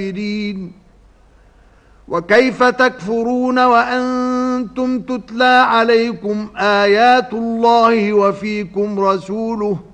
وكيف تكفرون وأنتم تتلى عليكم آيات الله وفيكم رسوله